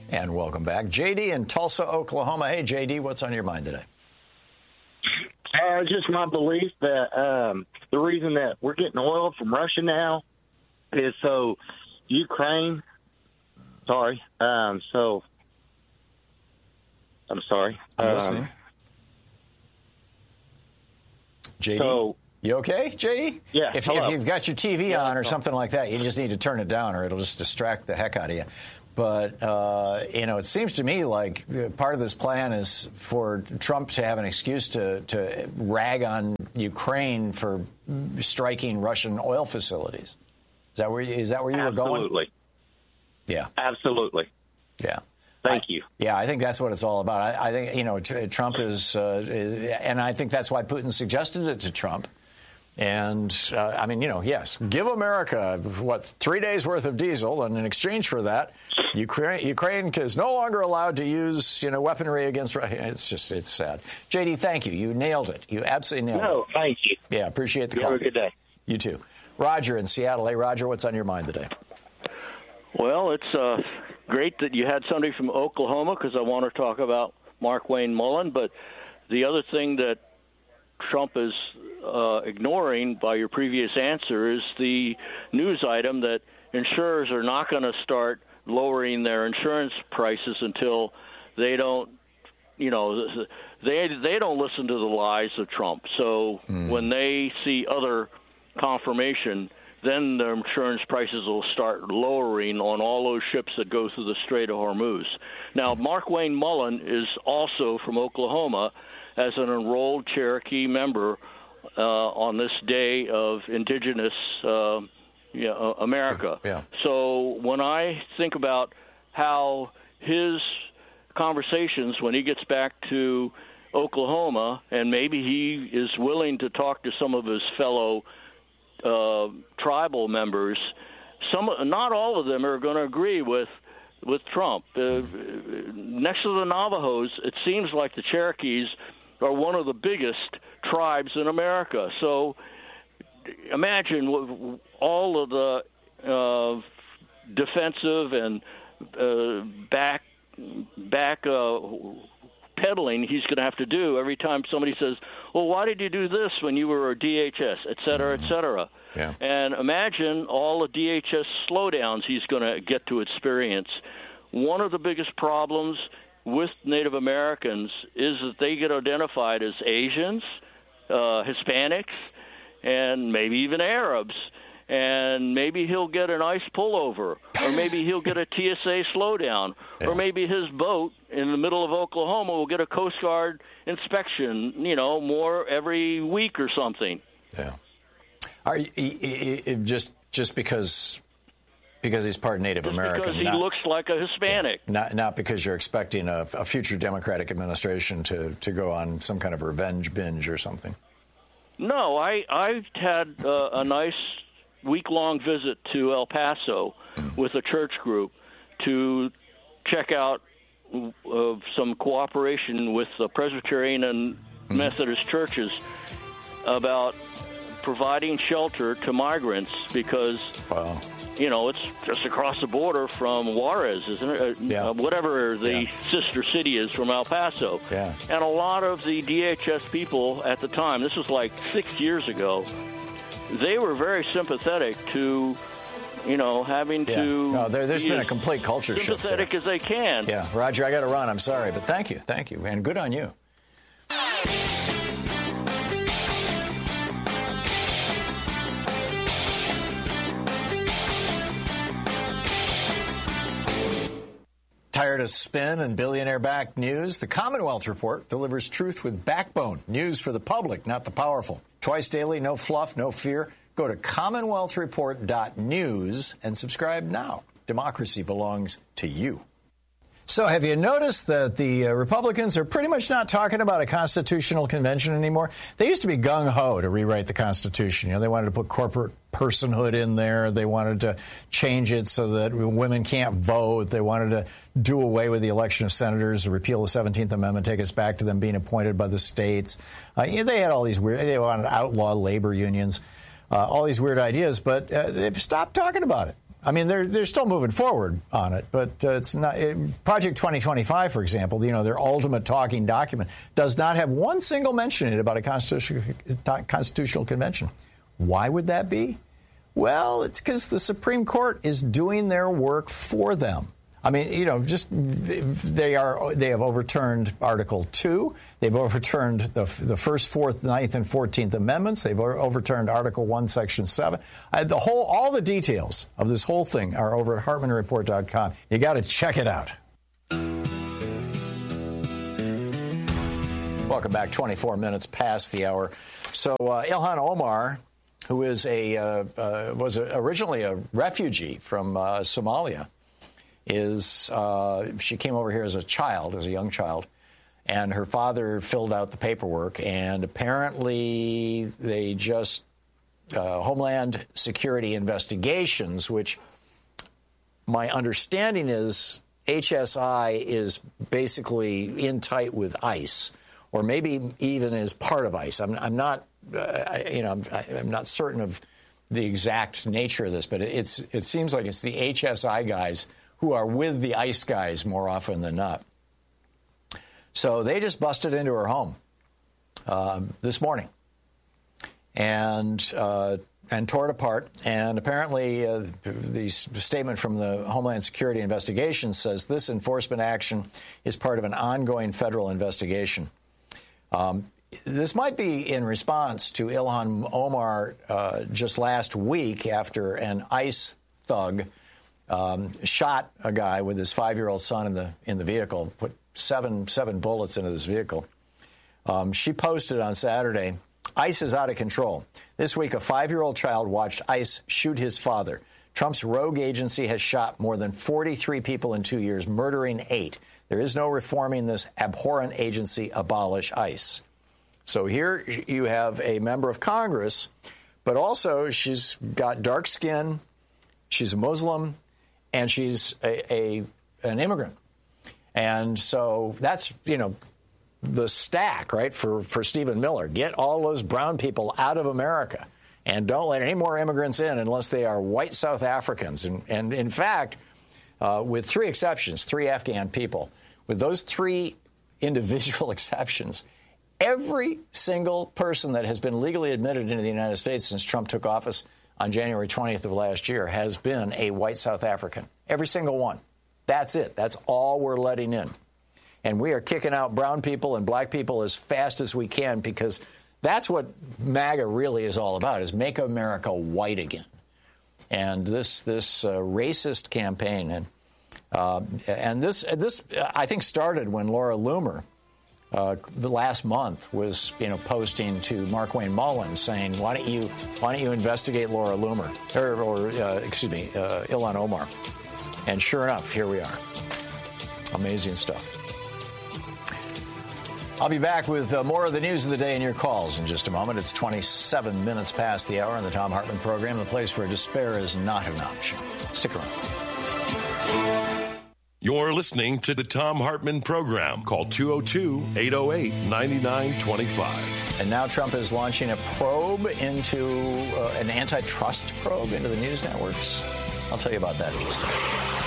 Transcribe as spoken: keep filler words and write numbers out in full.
And welcome back. J D in Tulsa, Oklahoma. Hey, J D, what's on your mind today? Uh, just my belief that um, the reason that we're getting oil from Russia now is so Ukraine, sorry, um, so, I'm sorry. I'm um, listening. J D, so, you okay, J D? Yeah, If, hello. if you've got your T V Yeah, on or hello. something like that, you just need to turn it down or it'll just distract the heck out of you. But, uh, you know, it seems to me like part of this plan is for Trump to have an excuse to, to rag on Ukraine for striking Russian oil facilities. Is that where you, is that where you were going? Absolutely. Yeah. Absolutely. Yeah. Thank I, you. Yeah, I think that's what it's all about. I, I think, you know, tr- Trump is, uh, is, and I think that's why Putin suggested it to Trump. And, uh, I mean, you know, yes, give America, what, three days' worth of diesel, and in exchange for that, Ukraine, Ukraine is no longer allowed to use, you know, weaponry against Russia. It's just, it's sad. J D, thank you. You nailed it. You absolutely nailed No, it. thank you. Yeah, appreciate the You call. have a good day. You too. Roger in Seattle. Hey, Roger, what's on your mind today? Well, it's uh, great that you had somebody from Oklahoma because I want to talk about Markwayne Mullin. But the other thing that Trump is uh, ignoring by your previous answer is the news item that insurers are not going to start lowering their insurance prices until they don't, you know, they they don't listen to the lies of Trump. So mm. when they see other confirmation, then the insurance prices will start lowering on all those ships that go through the Strait of Hormuz. Now, Markwayne Mullin is also from Oklahoma as an enrolled Cherokee member uh, on this day of indigenous uh, yeah, uh, America. Yeah. So when I think about how his conversations, when he gets back to Oklahoma, and maybe he is willing to talk to some of his fellow uh, tribal members, some, not all of them are going to agree with with Trump. Uh, next to the Navajos, it seems like the Cherokees are one of the biggest tribes in America. So imagine all of the uh, defensive and uh, back back uh, peddling he's going to have to do every time somebody says, well, why did you do this when you were a D H S, et cetera, et cetera. Yeah. And imagine all the D H S slowdowns he's going to get to experience. One of the biggest problems with Native Americans is that they get identified as Asians, uh, Hispanics, and maybe even Arabs. And maybe he'll get an ICE pullover, or maybe he'll get a T S A slowdown, yeah. or maybe his boat in the middle of Oklahoma will get a Coast Guard inspection, you know, more every week or something. Yeah. Are you, just just because because he's part Native just American? Because he not, looks like a Hispanic. Yeah, not not because you're expecting a, a future Democratic administration to, to go on some kind of revenge binge or something. No, I I've had uh, a nice week-long visit to El Paso mm. with a church group to check out uh, some cooperation with the Presbyterian and mm. Methodist churches about providing shelter to migrants because, wow. you know, it's just across the border from Juarez, isn't it? Uh, yeah. uh, whatever the yeah. sister city is from El Paso. Yeah. And a lot of the D H S people at the time, this was like six years ago, they were very sympathetic to, you know, having yeah. to. No, there, there's been a complete culture shift. Sympathetic as they can. Yeah, Roger, I got to run. I'm sorry, but thank you, thank you, and good on you. Tired of spin and billionaire-backed news? The Commonwealth Report delivers truth with backbone. News for the public, not the powerful. Twice daily, no fluff, no fear. Go to commonwealth report dot news and subscribe now. Democracy belongs to you. So have you noticed that the uh, Republicans are pretty much not talking about a constitutional convention anymore? They used to be gung-ho to rewrite the Constitution. You know, they wanted to put corporate personhood in there. They wanted to change it so that women can't vote. They wanted to do away with the election of senators, repeal the seventeenth Amendment, take us back to them being appointed by the states. Uh, they had all these weird, they wanted to outlaw labor unions, uh, all these weird ideas, but uh, they've stopped talking about it. I mean, they're they're still moving forward on it, but uh, it's not. It, Project twenty twenty-five, for example, you know, their ultimate talking document does not have one single mention in it about a constitutional constitutional convention. Why would that be? Well, it's because the Supreme Court is doing their work for them. I mean, you know, just they are they have overturned Article two. They've overturned the, the first, fourth, ninth, and fourteenth Amendments. They've overturned Article one, Section seven. Uh, the whole, all the details of this whole thing are over at Hartmann Report dot com. You got to check it out. Welcome back. twenty-four minutes past the hour. So uh, Ilhan Omar, who is a uh, uh, was a, originally a refugee from uh, Somalia. Is uh, she came over here as a child, as a young child, and her father filled out the paperwork, and apparently they just, uh, Homeland Security investigations, which my understanding is H S I is basically in tight with ICE, or maybe even is part of ICE. I'm, I'm not, uh, you know, I'm, I'm not certain of the exact nature of this, but it's it seems like it's the H S I guys who are with the ICE guys more often than not. So they just busted into her home uh, this morning and uh, and tore it apart. And apparently uh, the statement from the Homeland Security investigation says this enforcement action is part of an ongoing federal investigation. Um, this might be in response to Ilhan Omar uh, just last week after an ICE thug Um, shot a guy with his five-year-old son in the in the vehicle, put seven seven bullets into this vehicle. Um, she posted on Saturday, ICE is out of control. This week, a five-year-old child watched ICE shoot his father. Trump's rogue agency has shot more than forty-three people in two years, murdering eight. There is no reforming this abhorrent agency. Abolish ICE. So here you have a member of Congress, but also she's got dark skin, she's a Muslim, and she's a, a an immigrant. And so that's, you know, the stack, right, for, for Stephen Miller. Get all those brown people out of America and don't let any more immigrants in unless they are white South Africans. And, and in fact, uh, with three exceptions, three Afghan people, with those three individual exceptions, every single person that has been legally admitted into the United States since Trump took office on January twentieth of last year has been a white South African. Every single one. That's it. That's all we're letting in. And we are kicking out brown people and black people as fast as we can because that's what MAGA really is all about, is make America white again. And this this uh, racist campaign, and uh, and this, this I think, started when Laura Loomer, Uh, the last month, was, you know, posting to Markwayne Mullin saying, "Why don't you, why don't you investigate Laura Loomer, or, or uh, excuse me, uh, Ilhan Omar?" And sure enough, here we are. Amazing stuff. I'll be back with uh, more of the news of the day and your calls in just a moment. It's twenty-seven minutes past the hour on the Thom Hartmann program, the place where despair is not an option. Stick around. You're listening to the Thom Hartmann program. Call two oh two, eight oh eight, nine nine two five. And now Trump is launching a probe into uh, an antitrust probe into the news networks. I'll tell you about that in a second.